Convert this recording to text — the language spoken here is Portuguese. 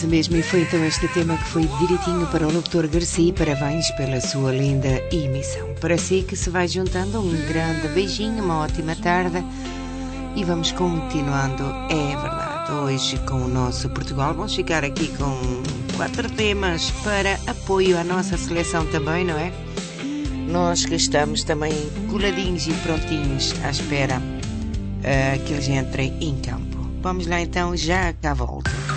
isso mesmo, e foi então este tema que foi direitinho para o locutor Garcia. Parabéns pela sua linda emissão. Para si que se vai juntando, um grande beijinho, uma ótima tarde, e vamos continuando, é verdade, hoje com o nosso Portugal. Vamos ficar aqui com 4 temas para apoio à nossa seleção também, não é? Nós que estamos também coladinhos e prontinhos à espera que eles entrem em campo. Vamos lá então, já cá volto.